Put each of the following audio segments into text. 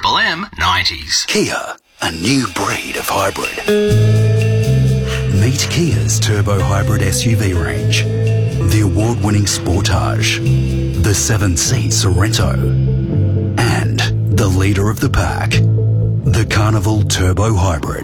Triple M 90s. Kia, a new breed of hybrid. Meet Kia's turbo hybrid SUV range. The award-winning Sportage, the 7-seat Sorento, and the leader of the pack, the Carnival Turbo Hybrid.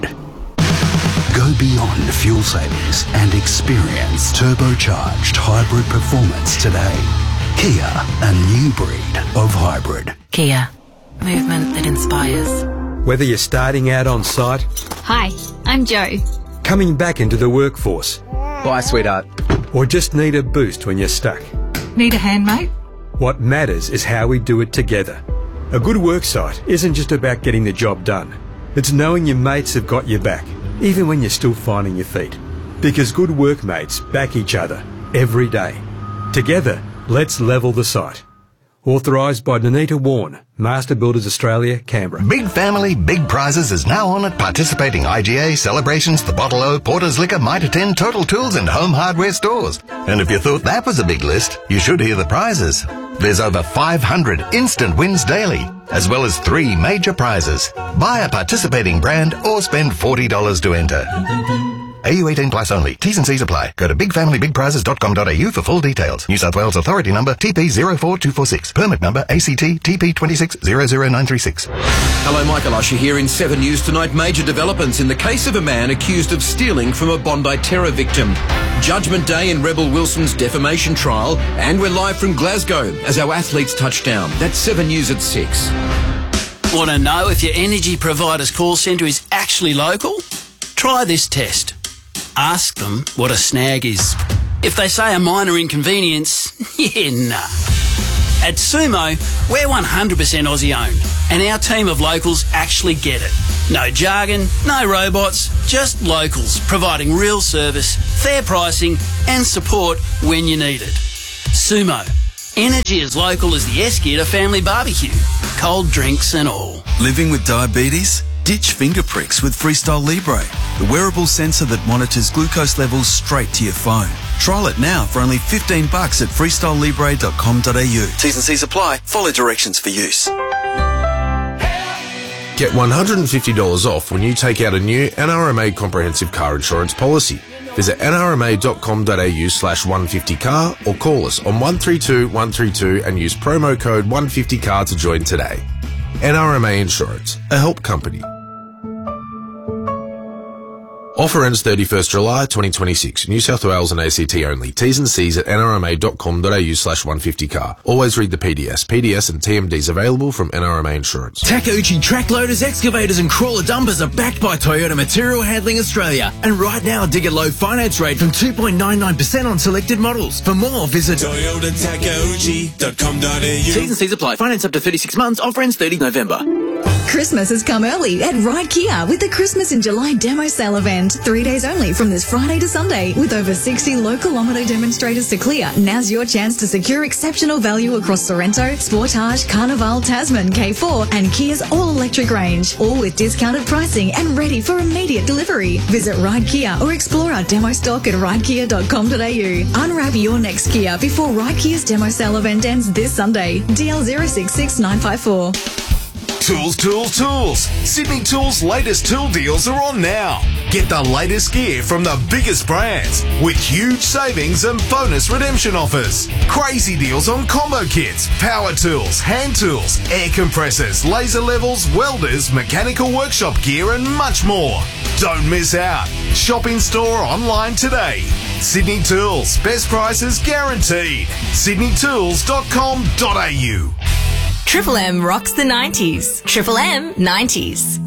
Go beyond fuel savings and experience turbocharged hybrid performance today. Kia, a new breed of hybrid. Kia, movement that inspires. Whether you're starting out on site... Hi, I'm Joe. Coming back into the workforce... Bye, sweetheart. Or just need a boost when you're stuck. Need a hand, mate? What matters is how we do it together. A good work site isn't just about getting the job done. It's knowing your mates have got your back, even when you're still finding your feet. Because good workmates back each other every day. Together, let's level the site. Authorised by Danita Warren, Master Builders Australia, Canberra. Big Family, Big Prizes is now on at participating IGA, Celebrations, The Bottle O, Porter's Liquor, Mitre 10, Total Tools and Home Hardware stores. And if you thought that was a big list, you should hear the prizes. There's over 500 instant wins daily, as well as 3 major prizes. Buy a participating brand or spend $40 to enter. AU 18 plus only. T's and C's apply. Go to bigfamilybigprizes.com.au for full details. New South Wales Authority number TP04246. Permit number ACT TP 2600936. Hello, Michael Usher here in 7 News tonight. Major developments in the case of a man accused of stealing from a Bondi terror victim. Judgment Day in Rebel Wilson's defamation trial. And we're live from Glasgow as our athletes touch down. That's 7 News at 6. Want to know if your energy provider's call centre is actually local? Try this test. Ask them what a snag is. If they say a minor inconvenience, nah. At Sumo, we're 100% Aussie owned, and our team of locals actually get it. No jargon, no robots, just locals providing real service, fair pricing and support when you need it. Sumo. Energy as local as the Eskia family barbecue. Cold drinks and all. Living with diabetes? Ditch finger pricks with Freestyle Libre, the wearable sensor that monitors glucose levels straight to your phone. Trial it now for only $15 at freestylelibre.com.au. T's and C's apply. Follow directions for use. Get $150 off when you take out a new NRMA comprehensive car insurance policy. Visit nrma.com.au/150car or call us on 132 132 and use promo code 150car to join today. NRMA Insurance, a help company. Offer ends 31st July 2026. New South Wales and ACT only. T's and C's at nrma.com.au/150car. Always read the PDS. PDS and TMDs available from NRMA Insurance. Takeuchi track loaders, excavators and crawler dumpers are backed by Toyota Material Handling Australia. And right now, dig a low finance rate from 2.99% on selected models. For more, visit toyotatakeuchi.com.au. T's and C's apply. Finance up to 36 months. Offer ends 30 November. Christmas has come early at Ride Kia with the Christmas in July demo sale event. 3 days only from this Friday to Sunday. With over 60 low kilometre demonstrators to clear, now's your chance to secure exceptional value across Sorento, Sportage, Carnival, Tasman, K4 and Kia's all-electric range. All with discounted pricing and ready for immediate delivery. Visit Ride Kia or explore our demo stock at ridekia.com.au. Unwrap your next Kia before Ride Kia's demo sale event ends this Sunday. DL 066954. Tools, tools, tools. Sydney Tools' latest tool deals are on now. Get the latest gear from the biggest brands with huge savings and bonus redemption offers. Crazy deals on combo kits, power tools, hand tools, air compressors, laser levels, welders, mechanical workshop gear and much more. Don't miss out. Shop in store or online today. Sydney Tools. Best prices guaranteed. sydneytools.com.au. Triple M rocks the 90s. Triple M 90s.